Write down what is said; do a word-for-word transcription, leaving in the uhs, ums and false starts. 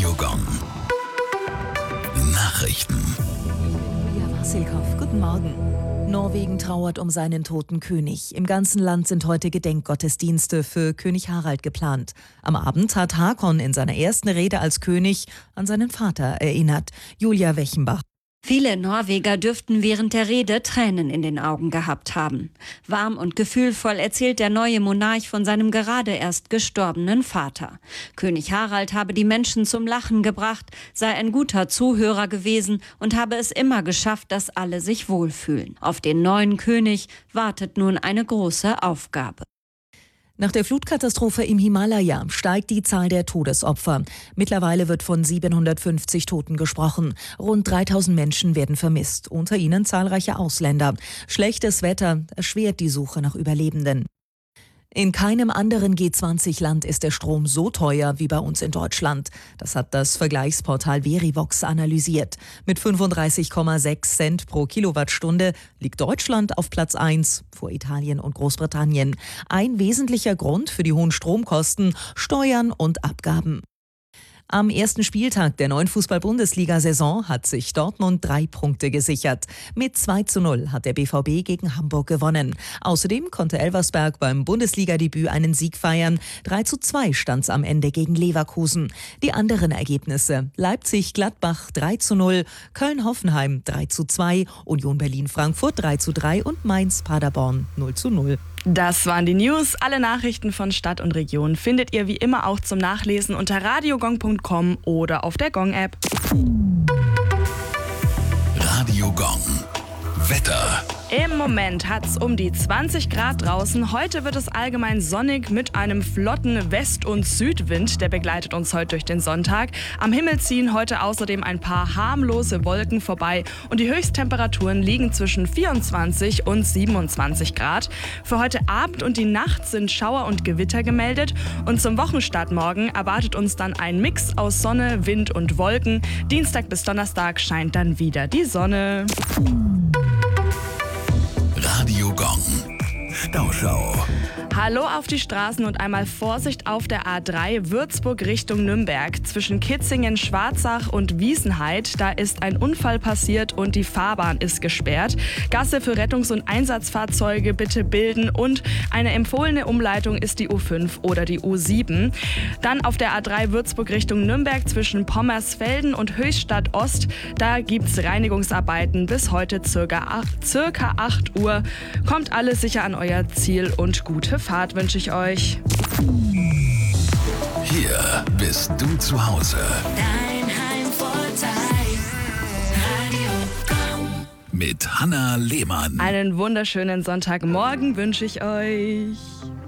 Radio Gong. Nachrichten. Ja, Vassilkov, guten Morgen. Norwegen trauert um seinen toten König. Im ganzen Land sind heute Gedenkgottesdienste für König Harald geplant. Am Abend hat Hakon in seiner ersten Rede als König an seinen Vater erinnert. Julia Wechenbach. Viele Norweger dürften während der Rede Tränen in den Augen gehabt haben. Warm und gefühlvoll erzählt der neue Monarch von seinem gerade erst gestorbenen Vater. König Harald habe die Menschen zum Lachen gebracht, sei ein guter Zuhörer gewesen und habe es immer geschafft, dass alle sich wohlfühlen. Auf den neuen König wartet nun eine große Aufgabe. Nach der Flutkatastrophe im Himalaya steigt die Zahl der Todesopfer. Mittlerweile wird von siebenhundertfünfzig Toten gesprochen. Rund dreitausend Menschen werden vermisst, unter ihnen zahlreiche Ausländer. Schlechtes Wetter erschwert die Suche nach Überlebenden. In keinem anderen G zwanzig Land ist der Strom so teuer wie bei uns in Deutschland. Das hat das Vergleichsportal Verivox analysiert. Mit fünfunddreißig Komma sechs Cent pro Kilowattstunde liegt Deutschland auf Platz eins vor Italien und Großbritannien. Ein wesentlicher Grund für die hohen Stromkosten: Steuern und Abgaben. Am ersten Spieltag der neuen Fußball-Bundesliga-Saison hat sich Dortmund drei Punkte gesichert. Mit zwei zu null hat der B V B gegen Hamburg gewonnen. Außerdem konnte Elversberg beim Bundesliga-Debüt einen Sieg feiern. drei zu zwei stand es am Ende gegen Leverkusen. Die anderen Ergebnisse: Leipzig-Gladbach drei zu null, Köln-Hoffenheim drei zu zwei, Union Berlin-Frankfurt drei zu drei und Mainz-Paderborn null zu null. Das waren die News. Alle Nachrichten von Stadt und Region findet ihr wie immer auch zum Nachlesen unter radiogong punkt com oder auf der Gong-App. Radio Gong. Wetter. Im Moment hat es um die zwanzig Grad draußen. Heute wird es allgemein sonnig mit einem flotten West- und Südwind. Der begleitet uns heute durch den Sonntag. Am Himmel ziehen heute außerdem ein paar harmlose Wolken vorbei. Und die Höchsttemperaturen liegen zwischen vierundzwanzig und siebenundzwanzig Grad. Für heute Abend und die Nacht sind Schauer und Gewitter gemeldet. Und zum Wochenstart morgen erwartet uns dann ein Mix aus Sonne, Wind und Wolken. Dienstag bis Donnerstag scheint dann wieder die Sonne. Radio Gong. Stauschau. Hallo auf die Straßen und einmal Vorsicht auf der A drei Würzburg Richtung Nürnberg. Zwischen Kitzingen, Schwarzach und Wiesenheid, da ist ein Unfall passiert und die Fahrbahn ist gesperrt. Gasse für Rettungs- und Einsatzfahrzeuge bitte bilden und eine empfohlene Umleitung ist die U fünf oder die U sieben. Dann auf der A drei Würzburg Richtung Nürnberg zwischen Pommersfelden und Höchstadt Ost, da gibt's Reinigungsarbeiten bis heute circa acht, circa acht Uhr. Kommt alles sicher an euer Ziel und gute Fahrt wünsche ich euch. Hier bist du zu Hause. Dein Heimvorteil. Radio Gong. Mit Hanna Lehmann. Einen wunderschönen Sonntagmorgen wünsche ich euch.